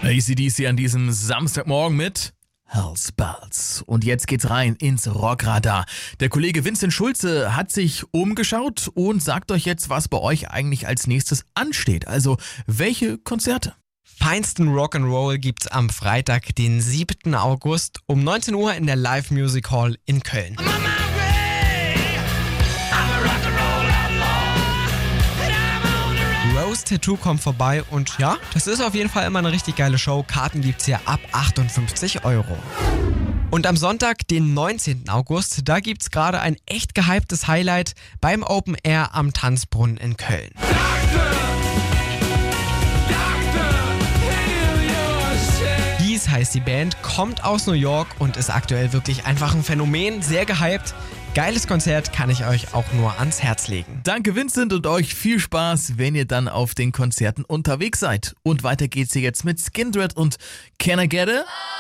AC/DC an diesem Samstagmorgen mit Hell's Bells. Und jetzt geht's rein ins Rockradar. Der Kollege Vincent Schulze hat sich umgeschaut und sagt euch jetzt, was bei euch eigentlich als nächstes ansteht. Also, welche Konzerte? Feinsten Rock'n'Roll gibt's am Freitag, den 7. August um 19 Uhr in der Live Music Hall in Köln. Rose Tattoo kommt vorbei und ja, das ist auf jeden Fall immer eine richtig geile Show. Karten gibt's hier ab 58 €. Und am Sonntag, den 19. August, da gibt's gerade ein echt gehyptes Highlight beim Open Air am Tanzbrunnen in Köln. Dies heißt die Band, kommt aus New York und ist aktuell wirklich einfach ein Phänomen, sehr gehypt. Geiles Konzert, kann ich euch auch nur ans Herz legen. Danke Vincent und euch viel Spaß, wenn ihr dann auf den Konzerten unterwegs seid. Und weiter geht's hier jetzt mit Skindred und Can I Get It?